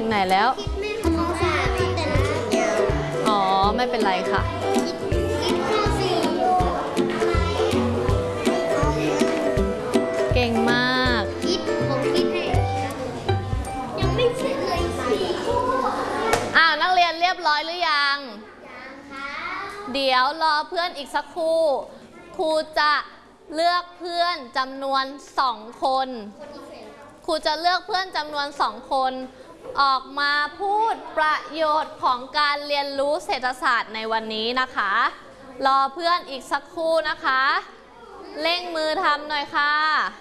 ไหนแล้วอ๋อไม่เป็นไรค่ะเก่งมากยังไม่เสร็จเลยนักเรียนเรียบร้อยหรือยังเดี๋ยวรอเพื่อนอีกสักครู่ครูจะเลือกเพื่อนจำนวน2 คนครูจะเลือกเพื่อนจำนวน2 คนออกมาพูดประโยชน์ของการเรียนรู้เศรษฐศาสตร์ในวันนี้นะคะรอเพื่อนอีกสักครู่นะคะเร่งมือทำหน่อยค่ะ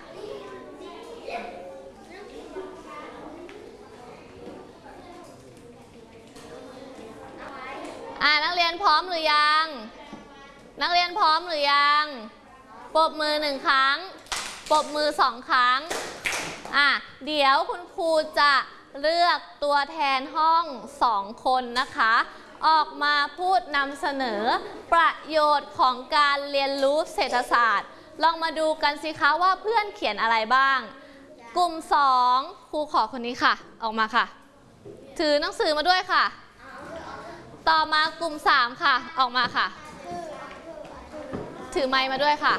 นักเรียนพร้อมหรือยังนักเรียนพร้อมหรือยังปรบมือ1 ครั้งปรบมือ2 ครั้งเดี๋ยวคุณครูจะเลือกตัวแทนห้อง2 คนนะคะออกมาพูดนำเสนอประโยชน์ของการเรียนรู้เศรษฐศาสตร์ลองมาดูกันสิคะว่าเพื่อนเขียนอะไรบ้างกลุ่ม2ครูขอคนนี้ค่ะออกมาค่ะถือหนังสือมาด้วยค่ะต่อมากลุ่ม3ค่ะออกมาค่ะถือไมค์มาด้วยค่ะ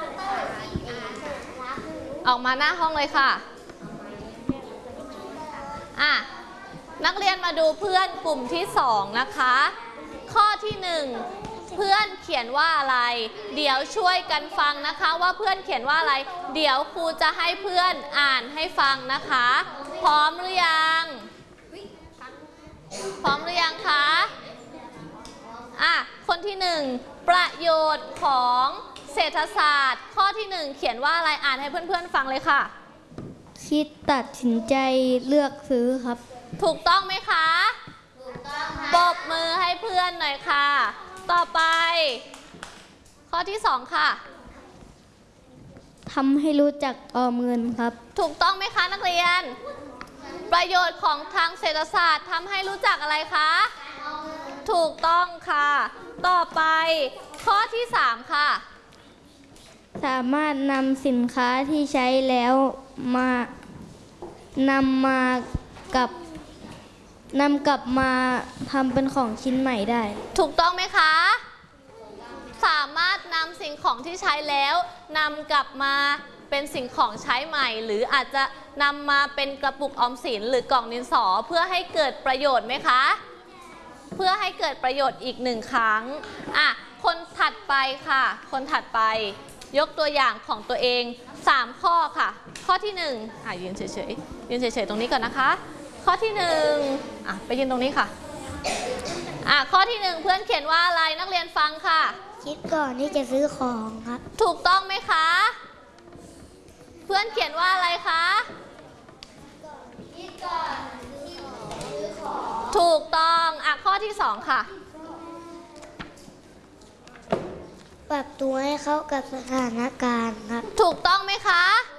ออกมาหน้าห้องเลยค่ะนักเรียนมาดูเพื่อนกลุ่มที่2นะคะข้อที่1เพื่อนเขียนว่าอะไรเดี๋ยวช่วยกันฟังนะคะว่าเพื่อนเขียนว่าอะไรเดี๋ยวครูจะให้เพื่อนอ่านให้ฟังนะคะพร้อมหรือยังพร้อมหรือยังคะคนที่1ประโยชน์ของเศรษฐศาสตร์ข้อที่1เขียนว่าอะไรอ่านให้เพื่อนๆฟังเลยค่ะคิดตัดสินใจเลือกซื้อครับถูกต้องไหมคะถูกต้องค่ะปรบมือให้เพื่อนหน่อยค่ะต่อไปข้อที่2ค่ะทำให้รู้จักออมเงินครับถูกต้องไหมคะนักเรียนประโยชน์ของทางเศรษฐศาสตร์ทำให้รู้จักอะไรคะถูกต้องค่ะต่อไปข้อที่3ค่ะสามารถนำสินค้าที่ใช้แล้วนำกลับมาทำเป็นของชิ้นใหม่ได้ถูกต้องไหมคะสามารถนำสิ่งของที่ใช้แล้วนำกลับมาเป็นสิ่งของใช้ใหม่หรืออาจจะนำมาเป็นกระปุกออมสินหรือกล่องดินสอเพื่อให้เกิดประโยชน์ไหมคะเพื่อให้เกิดประโยชน์อีก1 ครั้งคนถัดไปค่ะคนถัดไปยกตัวอย่างของตัวเอง3 ข้อค่ะข้อที่1ยืนเฉยๆยืนเฉยๆตรงนี้ก่อนนะคะข้อที่1ไปยืนตรงนี้ค่ะข้อที่1เพื่อนเขียนว่าอะไรนักเรียนฟังค่ะคิดก่อนที่จะซื้อของครับถูกต้องไหมคะเพื่อนเขียนว่าอะไรคะคิดก่อนซื้อของถูกต้องข้อที่2ค่ะปรับตัวให้เข้ากับสถานการณ์ครับถูกต้องไหมคะ